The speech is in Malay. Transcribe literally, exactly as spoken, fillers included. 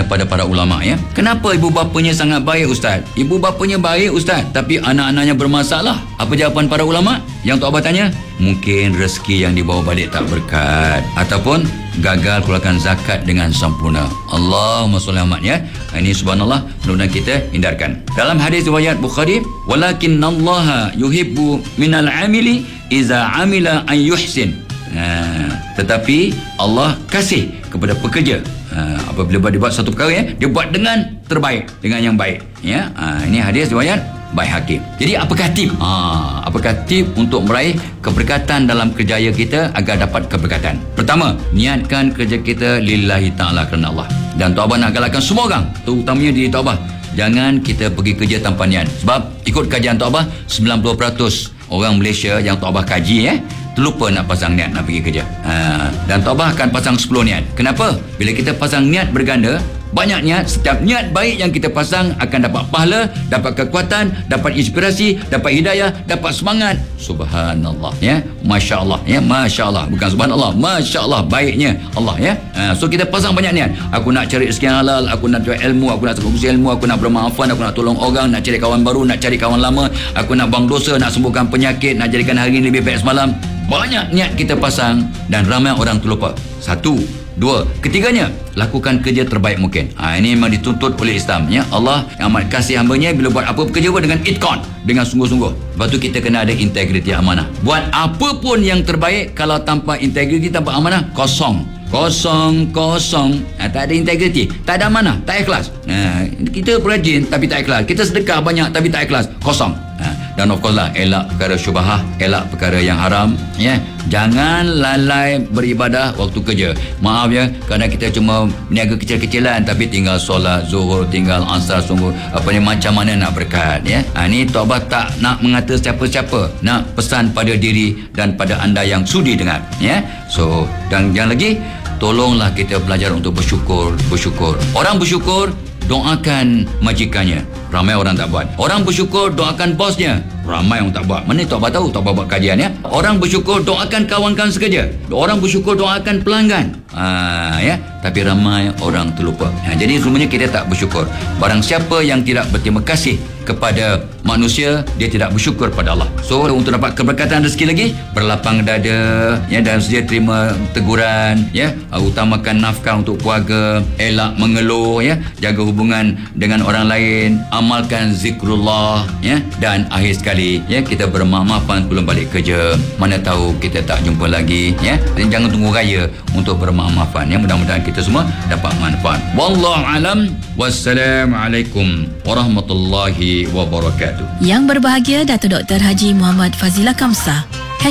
ya, pada para ulama ya. Kenapa ibu bapanya sangat baik ustaz? Ibu bapanya baik ustaz, tapi anak-anaknya bermasalah. Apa jawapan para ulama? Yang Tok Abah tanya, mungkin rezeki yang dibawa balik tak berkat, ataupun gagal keluarkan zakat dengan sempurna. Allahumma shalli Muhammad ya. Ini subhanallah, mudah-mudahan kita hindarkan. Dalam hadis riwayat Bukhari, walakinnallaha yuhibbu minal amili iza amila an yuhsin. Ha, tetapi Allah kasih kepada pekerja ha, apabila dia buat satu perkara ya, dia buat dengan terbaik, dengan yang baik ya. Ha, ini hadis riwayat Baihaqi. Jadi apakah tip? Ha, apakah tip untuk meraih keberkatan dalam kerjaya kita agar dapat keberkatan? Pertama, niatkan kerja kita lillahi ta'ala, kerana Allah. Dan Tok Abah nak galakkan semua orang, terutamanya diri Tok Abah, jangan kita pergi kerja tanpa niat. Sebab ikut kajian Tok Abah, sembilan puluh peratus orang Malaysia yang Tok Abah kaji eh, terlupa nak pasang niat nak pergi kerja. Ha, dan Tok Abah akan pasang sepuluh niat. Kenapa? Bila kita pasang niat berganda, banyak niat, setiap niat baik yang kita pasang akan dapat pahala, dapat kekuatan, dapat inspirasi, dapat hidayah, dapat semangat. Subhanallah ya, Masya Allah ya, Masya Allah, bukan subhanallah, Masya Allah baiknya Allah ya. Ha, so kita pasang banyak niat. Aku nak cari rezeki halal, aku nak cari ilmu, aku nak kongsi ilmu, aku nak bermaafan, aku nak tolong orang, nak cari kawan baru, nak cari kawan lama, aku nak buang dosa, nak sembuhkan penyakit, nak jadikan hari ini lebih baik semalam. Banyak niat kita pasang dan ramai orang terlupa. Satu, dua, ketiganya, lakukan kerja terbaik mungkin. Ha, ini memang dituntut oleh Islam ya. Allah yang amat kasih hambanya bila buat apa pekerja pun dengan itqan, dengan sungguh-sungguh. Lepas tu kita kena ada integriti amanah. Buat apa pun yang terbaik, kalau tanpa integriti, tanpa amanah, kosong. Kosong, kosong. Ha, tak ada integriti, tak ada amanah, tak ikhlas. Ha, kita rajin tapi tak ikhlas. Kita sedekah banyak tapi tak ikhlas, kosong. Ha, dan of course lah, elak perkara syubhah, elak perkara yang haram ya. Jangan lalai beribadah waktu kerja. Maaf ya, kadang kita cuma niaga kecil-kecilan tapi tinggal solat zuhur, tinggal asar, sungguh apa ni, macam mana nak berkat ya. Ha, ni Tok Abah tak nak mengata siapa-siapa, nak pesan pada diri dan pada anda yang sudi dengar ya. So, dan yang lagi, tolonglah kita belajar untuk bersyukur, bersyukur. Orang bersyukur, doakan majikannya. Ramai orang tak buat. Orang bersyukur, doakan bosnya. Ramai orang tak buat. Mana Tok Abah tahu? Tok Abah buat kajian ya. Orang bersyukur, doakan kawan-kawan sekerja. Orang bersyukur, doakan pelanggan. Ha, ya. Tapi ramai orang terlupa. Ha, jadi semuanya kita tak bersyukur. Barang siapa yang tidak berterima kasih kepada manusia, dia tidak bersyukur pada Allah. So untuk dapat keberkatan rezeki lagi, berlapang dada ya, dan sedia terima teguran ya, utamakan nafkah untuk keluarga, elak mengeluh ya, jaga hubungan dengan orang lain, amalkan zikrullah ya, dan akhir sekali ya, kita bermaaf-maafan sebelum balik kerja. Mana tahu kita tak jumpa lagi ya. Dan jangan tunggu raya untuk bermaaf-maafan ya. Mudah-mudahan kita semua dapat manfaat. Wallahu alam. Wassalamualaikum warahmatullahi wabarakatuh. Yang berbahagia Dato' Doktor Haji Muhammad Fazilah Kamsah,